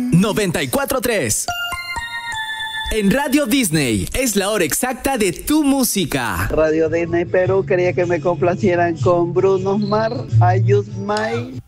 94.3. En Radio Disney es la hora exacta de tu música. Radio Disney Perú quería que me complacieran con Bruno Mars, I Use My.